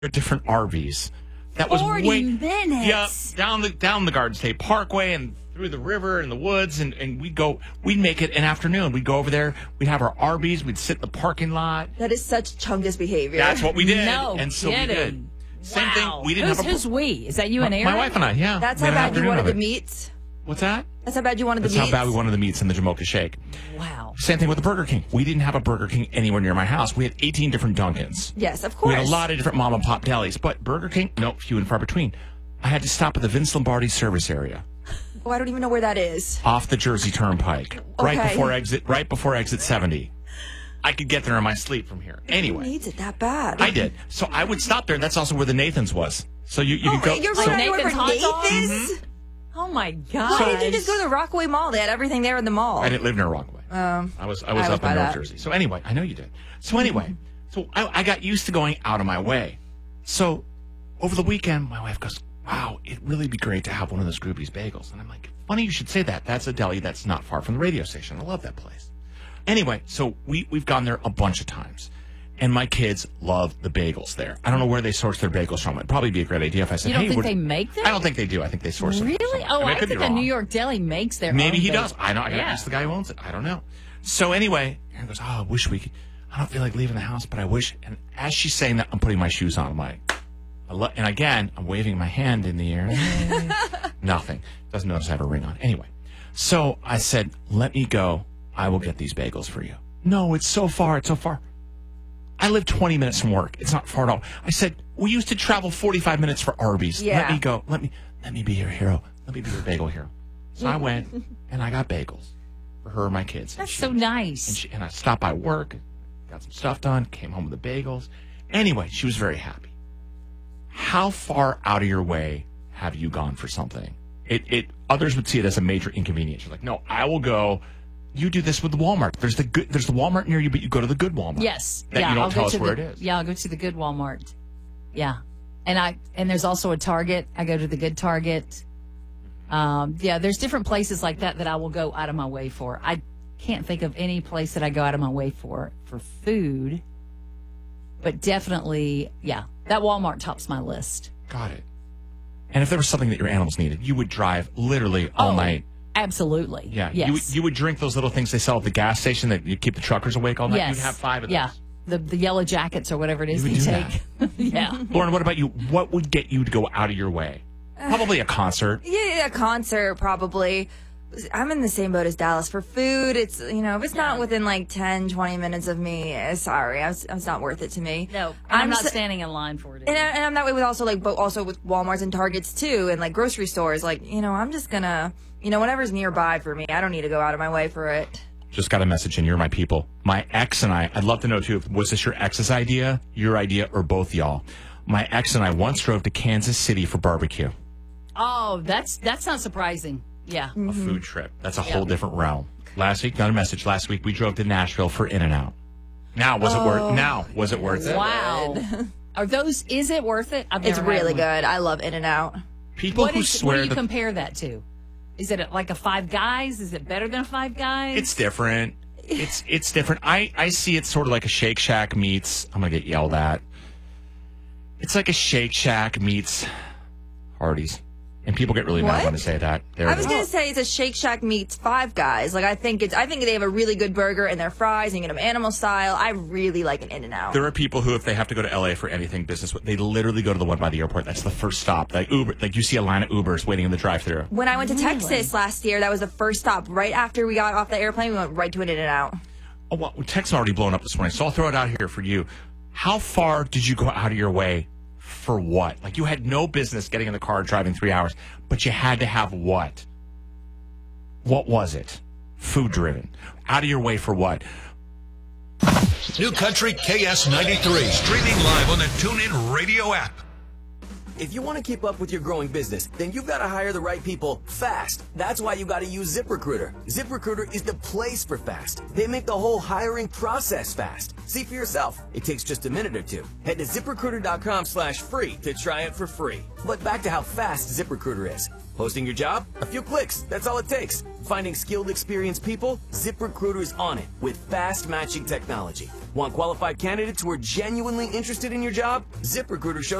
different RVs. That was 40 minutes. Yeah, down the Garden State Parkway and through the river and the woods, and we'd make it an afternoon. We'd go over there, we'd have our RVs, we'd sit in the parking lot. That is such Chungus behavior. That's what we did. No and so kidding. we did. Same Wow. thing. We didn't Who's we? Is that you and Aaron? My wife and I, yeah. That's We how had an bad you afternoon wanted of the it. meats? What's that? That's how bad you wanted the That's meats? how bad we wanted the meats in the Jamocha Shake. Wow. Same thing with the Burger King. We didn't have a Burger King anywhere near my house. We had 18 different Dunkins. Yes, of course. We had a lot of different mom and pop delis, but Burger King, no, few and far between. I had to stop at the Vince Lombardi service area Oh, I don't even know where that is. off the Jersey Turnpike, right Okay. before exit 70. I could get there in my sleep from here. Who Anyway, needs it that bad? I did. So I would stop there, and that's also where the Nathan's was. So you could go. You're so, right over Nathan's hot dogs? Nathan's? Oh my God. Why didn't you just go to the Rockaway Mall? They had everything there in the mall. I didn't live near Rockaway. I was up by in North that. Jersey. So anyway, I know you did. So anyway, I got used to going out of my way. So over the weekend, my wife goes, "Wow, it'd really be great to have one of those Groupies bagels." And I'm like, "Funny you should say that. That's a deli that's not far from the radio station. I love that place." Anyway, so we've gone there a bunch of times. And my kids love the bagels there. I don't know where they source their bagels from. It'd probably be a great idea if I said, You don't "Hey, think they make them? I don't think they do. I think they source them. Really? somewhere. Oh, mean, I could be think a wrong. New York deli makes their Maybe own he bagels. does. I know. I gotta Yeah. ask the guy who owns it. I don't know. So anyway, Aaron goes, "Oh, I wish we could. I don't feel like leaving the house, but I wish." And as she's saying that, I'm putting my shoes on. I'm like, and again, I'm waving my hand in the air. Nothing. Doesn't notice I have a ring on. Anyway, so I said, "Let me go. I will get these bagels for you." "No, it's so far. It's so far." I live 20 minutes from work. It's not far at all. I said, "We used to travel 45 minutes for Arby's. Yeah. Let me go. Let me be your hero. Let me be your bagel hero." So I went and I got bagels for her and my kids. That's so nice. And I stopped by work, got some stuff done, came home with the bagels. Anyway, she was very happy. How far out of your way have you gone for something? Others would see it as a major inconvenience. You're like, "No, I will go." You do this with the Walmart. There's the Walmart near you, but you go to the good Walmart. Yes. That yeah, you don't I'll tell go us to where the, it is. Yeah, I'll go to the good Walmart. Yeah. And there's also a Target. I go to the good Target. Yeah, there's different places like that I will go out of my way for. I can't think of any place that I go out of my way for food. But definitely, yeah, that Walmart tops my list. Got it. And if there was something that your animals needed, you would drive literally all night. Absolutely. Yeah. Yes. You would drink those little things they sell at the gas station that you keep the truckers awake all night. Yes. You'd have 5 of those. Yeah. The yellow jackets or whatever it is You would they do take. Yeah. Lauren, what about you? What would get you to go out of your way? Probably a concert. Yeah, a concert probably. I'm in the same boat as Dallas. For food, it's, if it's not within like 10, 20 minutes of me, sorry, it's not worth it to me. No, I'm not s- standing in line for it. And I'm that way with also with Walmarts and Targets too, and like grocery stores. Like, I'm just gonna, whatever's nearby for me. I don't need to go out of my way for it. Just got a message in. You're my people. My ex and I'd love to know too, was this your ex's idea, your idea, or both y'all? My ex and I once drove to Kansas City for barbecue. Oh, that's not surprising. Yeah. A food trip. That's a whole different realm. Last week, got a message. Last week, we drove to Nashville for In-N-Out. Now, was it worth it? Wow. Is it worth it? I've It's never had really one. good. I love In-N-Out. People What who do swear you that compare that to? Is it like a Five Guys? Is it better than a Five Guys? it's different. It's different. I see it sort of like a Shake Shack meets, I'm going to get yelled at. It's like a Shake Shack meets Hardee's. And people get really mad What? when I say that. I was gonna say it's a Shake Shack meets Five Guys. Like I think they have a really good burger and their fries. And you get them animal style. I really like an In-N-Out. There are people who, if they have to go to LA for anything business, they literally go to the one by the airport. That's the first stop. Like Uber, like you see a line of Ubers waiting in the drive-thru. When I went to Texas last year, that was the first stop. Right after we got off the airplane, we went right to an In-N-Out. Oh, well, Tech's already blown up this morning, so I'll throw it out here for you. How far did you go out of your way for what? Like you had no business getting in the car driving 3 hours, but you had to have what? What was it? Food driven. Out of your way for what? New Country KS93, streaming live on the TuneIn Radio app. If you want to keep up with your growing business, then you've got to hire the right people fast. That's why you got to use ZipRecruiter. ZipRecruiter is the place for fast. They make the whole hiring process fast. See for yourself. It takes just a minute or two. Head to ZipRecruiter.com/free to try it for free. But back to how fast ZipRecruiter is. Posting your job? A few clicks. That's all it takes. Finding skilled, experienced people? ZipRecruiter is on it with fast matching technology. Want qualified candidates who are genuinely interested in your job? ZipRecruiter shows